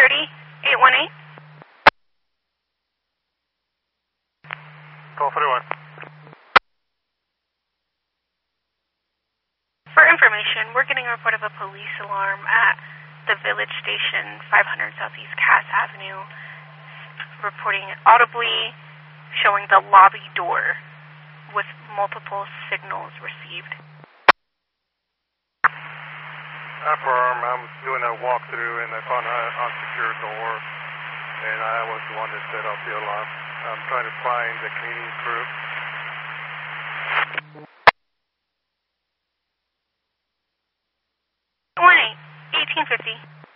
818. Call 41. For information, we're getting a report of a police alarm at the Village Station, 500 Southeast Cass Avenue, reporting audibly showing the lobby door with multiple signals received. Affirm, I'm doing a walkthrough and I found an unsecured door, and I was the one that set off the alarm. I'm trying to find the cleaning crew. 1850.